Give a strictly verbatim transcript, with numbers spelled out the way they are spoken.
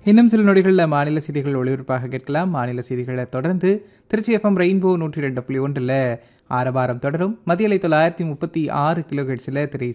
இன்னும் சில நொடிகளில் மாநில செய்திகள் ஒளிபரப்பாக கேட்கலாம். மாநில செய்திகளை தொடர்ந்து திருச்சி எஃப்எம் ரெயின்போ நூற்றி ரெண்டு புள்ளி ஒன்றில் ஆரவாரம் தொடரும். மதியலை தொள்ளாயிரத்தி முப்பத்தி ஆறு கிலோ ஹெட்ஸில் திரை